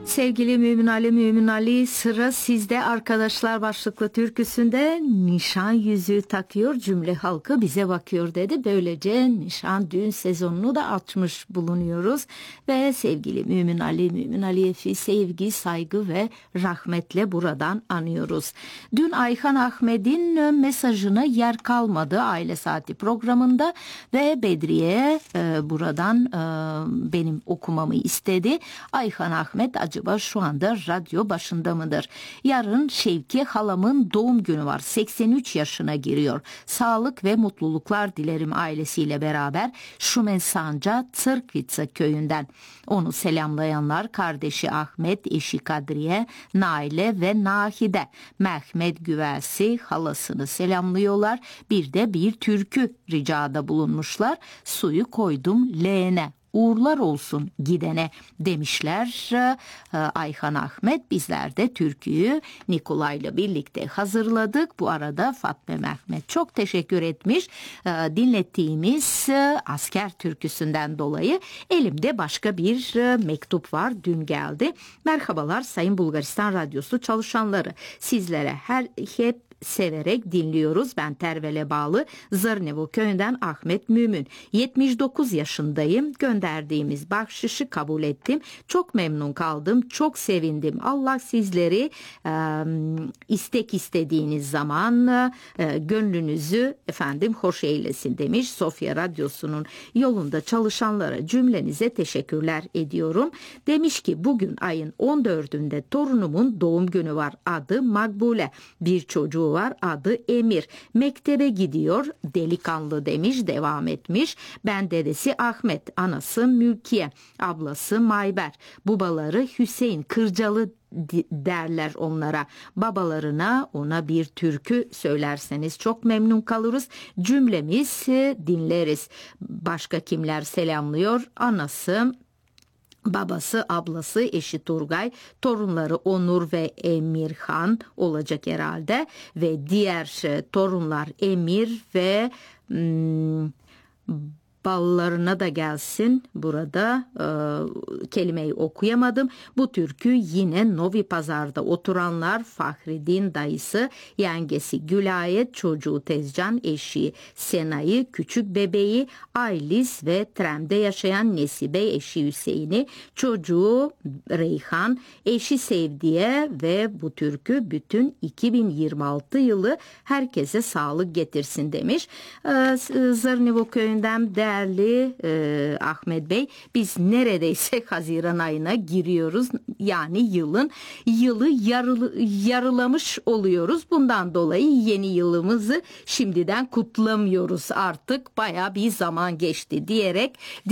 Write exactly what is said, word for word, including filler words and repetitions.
Sevgili Mümin Ali, Mümin Ali, sıra sizde arkadaşlar başlıklı türküsünde nişan yüzüğü takıyor, cümle halkı bize bakıyor dedi. Böylece nişan düğün sezonunu da açmış bulunuyoruz ve sevgili Mümin Ali, Mümin Ali'ye sevgi, saygı ve rahmetle buradan anıyoruz. Dün Ayhan Ahmet'in mesajına yer kalmadı Aile Saati programında ve Bedriye e, buradan e, benim okumamı istedi. Ayhan Ahmet acaba şu anda radyo başında mıdır? Yarın Şevki halamın doğum günü var. seksen üç yaşına giriyor. Sağlık ve mutluluklar dilerim ailesiyle beraber Şumen Sanca Tsırkvitsa köyünden. Onu selamlayanlar kardeşi Ahmet, eşi Kadriye, Naile ve Nahide. Mehmet Güvelsi halasını selamlıyorlar. Bir de bir türkü ricada bulunmuşlar. Suyu koydum leğene. Uğurlar olsun gidene demişler Ayhan Ahmet. Bizler de türküyü Nikolay'la birlikte hazırladık. Bu arada Fatma Mehmet çok teşekkür etmiş. Dinlettiğimiz asker türküsünden dolayı elimde başka bir mektup var. Dün geldi. Merhabalar Sayın Bulgaristan Radyosu çalışanları. Sizlere her hep severek dinliyoruz. Ben Tervel'e bağlı Zırnevo köyünden Ahmet Mümin. yetmiş dokuz yaşındayım. Gönderdiğimiz bahşişi kabul ettim. Çok memnun kaldım. Çok sevindim. Allah sizleri e, istek istediğiniz zaman e, gönlünüzü efendim hoş eylesin demiş. Sofya Radyosu'nun yolunda çalışanlara cümlenize teşekkürler ediyorum. Demiş ki bugün ayın on dördünde torunumun doğum günü var. Adı Makbule. Bir çocuğu var, adı Emir. Mektebe gidiyor, delikanlı demiş, devam etmiş. Ben dedesi Ahmet, anası Mülkiye, ablası Mayber, babaları Hüseyin Kırcalı derler onlara. Babalarına ona bir türkü söylerseniz çok memnun kalırız. Cümlemiz dinleriz. Başka kimler selamlıyor? Anası, babası, ablası, eşi Turgay, torunları Onur ve Emirhan olacak herhalde ve diğer torunlar Emir ve hmm, ballarına da gelsin. Burada e, kelimeyi okuyamadım. Bu türkü yine Novi Pazar'da oturanlar Fahridin dayısı, yengesi Gülayet, çocuğu Tezcan, eşi Sena'yı, küçük bebeği Aylis ve Trem'de yaşayan Nesibe, eşi Hüseyin'i, çocuğu Reyhan, eşi Sevdiye ve bu türkü bütün iki bin yirmi altı yılı herkese sağlık getirsin demiş. E, Zırnevo köyünden de Değerli e, Ahmet Bey, biz neredeyse Haziran ayına giriyoruz. Yani yılın yılı yarı, yarılamış oluyoruz. Bundan dolayı yeni yılımızı şimdiden kutlamıyoruz artık. Bayağı bir zaman geçti diyerek